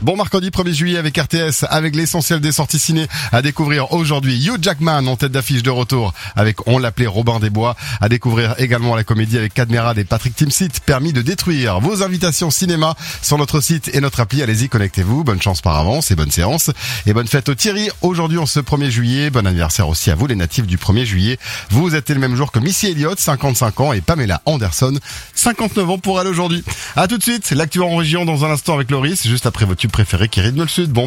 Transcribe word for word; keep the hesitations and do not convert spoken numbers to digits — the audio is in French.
Bon mercredi premier juillet avec R T S, avec l'essentiel des sorties ciné à découvrir aujourd'hui. Hugh Jackman en tête d'affiche de retour avec On l'appelait Robin des Bois. À découvrir également la comédie avec Cadmerade et Patrick Timsit, Permis de détruire. Vos invitations cinéma sur notre site et notre appli. Allez-y, connectez-vous. Bonne chance par avance et bonne séance. Et bonne fête au Thierry. Aujourd'hui en ce premier juillet. Bon anniversaire aussi à vous les natifs du premier juillet. Vous êtes le même jour que Missy Elliott, cinquante-cinq ans, et Pamela Anderson, cinquante-neuf ans pour elle aujourd'hui. À tout de suite, l'actu en région dans un instant avec Loris, juste après vos tubes préférés qui rythment le sud. Bon